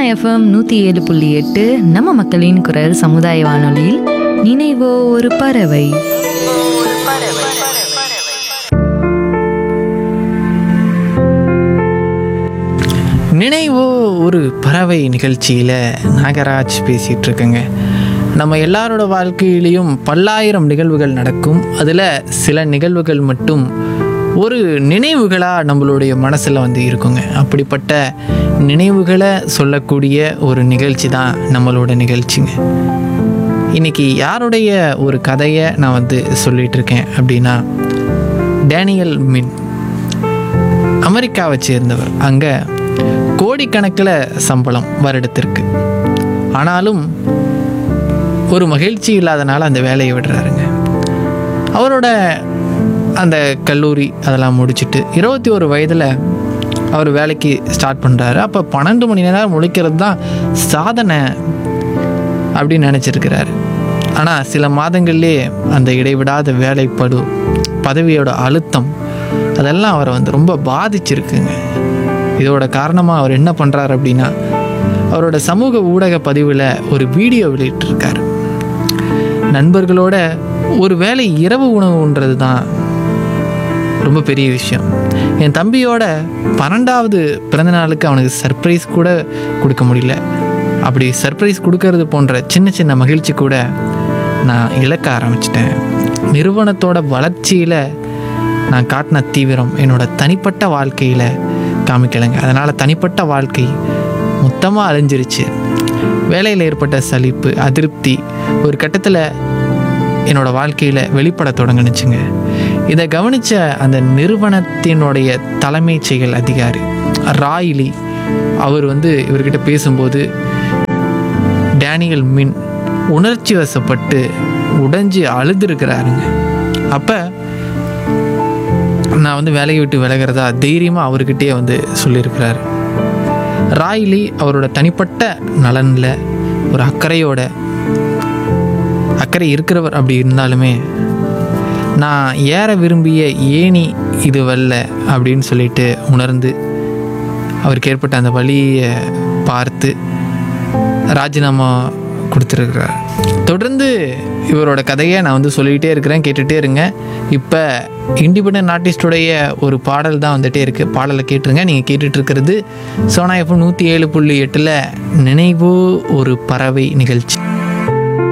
FM 107.8 நம்ம மக்களின் குரல் சமுதாய வானொலியில் நினைவோ ஒரு பறவை. நினைவோ ஒரு பறவை நிகழ்ச்சியில் நாகராஜ் பேசிகிட்டு இருக்கேங்க. நம்ம எல்லாரோட வாழ்க்கையிலையும் பல்லாயிரம் நிகழ்வுகள் நடக்கும். அதில் சில நிகழ்வுகள் மட்டும் ஒரு நினைவுகளாக நம்மளுடைய மனசில் இருக்குங்க. அப்படிப்பட்ட நினைவுகளை சொல்லக்கூடிய ஒரு நிகழ்ச்சி தான் நம்மளோட நிகழ்ச்சிங்க. இன்றைக்கி யாருடைய ஒரு கதையை நான் சொல்லிகிட்டு இருக்கேன் அப்படின்னா, டேனியல் மின் அமெரிக்காவை சேர்ந்தவர். அங்கே கோடிக்கணக்கில் சம்பளம் வருடத்திற்கு. ஆனாலும் ஒரு மகிழ்ச்சி இல்லாதனால அந்த வேலையை விடுறாருங்க. அவரோட அந்த கல்லூரி அதெல்லாம் முடிச்சுட்டு 21 வயதில் அவர் வேலைக்கு ஸ்டார்ட் பண்ணுறாரு. அப்போ 12 மணி நேரம் முழிக்கிறது தான் சாதனை அப்படின்னு நினச்சிருக்கிறாரு. ஆனால் சில மாதங்கள்லேயே அந்த இடைவிடாத வேலைப்படு, பதவியோட அழுத்தம் அதெல்லாம் அவரை ரொம்ப பாதிச்சிருக்குங்க. இதோட காரணமாக அவர் என்ன பண்ணுறாரு அப்படின்னா, அவரோட சமூக ஊடக பதிவில் ஒரு வீடியோ வெளியிட்டிருக்காரு. நண்பர்களோட ஒரு வேளை இரவு உணவுன்றது தான் ரொம்ப பெரிய விஷயம். என் தம்பியோட 12வது பிறந்தநாளுக்கு அவனுக்கு சர்ப்ரைஸ் கூட கொடுக்க முடியல. அப்படி சர்ப்ரைஸ் கொடுக்கறது போன்ற சின்ன சின்ன மகிழ்ச்சி கூட நான் இழக்க ஆரம்பிச்சிட்டேன். நிறுவனத்தோட வளர்ச்சியில் நான் காட்டின தீவிரம் என்னோட தனிப்பட்ட வாழ்க்கையில் காமிக்கலைங்க. அதனால் தனிப்பட்ட வாழ்க்கை மொத்தமாக அழிஞ்சிருச்சு. வேலையில் ஏற்பட்ட சலிப்பு, அதிருப்தி ஒரு கட்டத்தில் என்னோடய வாழ்க்கையில் வெளிப்பட தொடங்குனுச்சுங்க. இதை கவனித்த அந்த நிறுவனத்தினுடைய தலைமைச் செயல் அதிகாரி ராய்லி அவர் இவர்கிட்ட பேசும்போது, டேனியல் மின் உணர்ச்சி வசப்பட்டு உடைஞ்சு அழுதுருக்கிறாருங்க. அப்போ நான் வேலையை விட்டு விலகிறதா தைரியமாக அவர்கிட்டயே சொல்லியிருக்கிறாரு. ராய்லி அவரோட தனிப்பட்ட நலனில் ஒரு அக்கறை இருக்கிறவர். அப்படி இருந்தாலுமே நான் ஏற விரும்பிய ஏணி இது வல்ல அப்படின்னு சொல்லிட்டு உணர்ந்து அவருக்கு ஏற்பட்ட அந்த வழியை பார்த்து ராஜினாமா கொடுத்துருக்கிறார். தொடர்ந்து இவரோட கதையை நான் சொல்லிகிட்டே இருக்கிறேன், கேட்டுகிட்டே இருங்க. இப்போ இண்டிபெண்டன்ட் ஆர்டிஸ்டுடைய ஒரு பாடல் தான் வந்துகிட்டே இருக்குது. பாடலை கேட்டுருங்க. நீங்கள் கேட்டுட்ருக்கிறது சோனா எஃப்எம் 107.8 நினைவோ ஒரு பறவை நிகழ்ச்சி.